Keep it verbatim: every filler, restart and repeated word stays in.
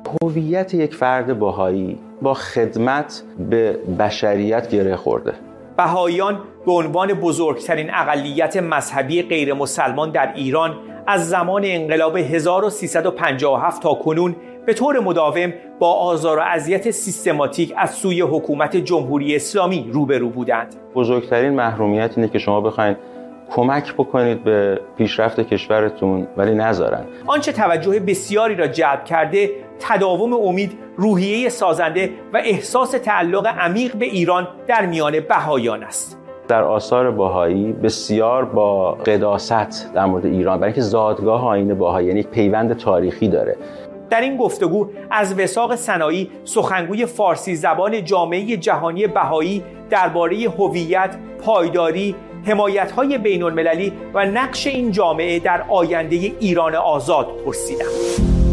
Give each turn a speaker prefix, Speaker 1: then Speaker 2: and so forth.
Speaker 1: هویت یک فرد بهایی با خدمت به بشریت گره خورده.
Speaker 2: بهاییان به عنوان بزرگترین اقلیت مذهبی غیر مسلمان در ایران از زمان انقلاب هزار و سیصد و پنجاه و هفت تا کنون به طور مداوم با آزار و اذیت سیستماتیک از سوی حکومت جمهوری اسلامی روبرو بودند.
Speaker 1: بزرگترین محرومیت اینه که شما بخواید کمک بکنید به پیشرفت کشورتون ولی نذارن.
Speaker 2: آنچه توجه بسیاری را جلب کرده تداوم امید، روحیه سازنده و احساس تعلق عمیق به ایران در میان بهاییان است.
Speaker 1: در آثار بهایی بسیار با قداست در مورد ایران، برای اینکه زادگاه آیین بهایی یعنی یک پیوند تاریخی داره.
Speaker 2: در این گفتگو از وثاق سنایی، سخنگوی فارسی زبان جامعه جهانی بهایی، درباره هویت، پایداری، حمایت‌های بین‌المللی و نقش این جامعه در آینده ایران آزاد پرسیدم.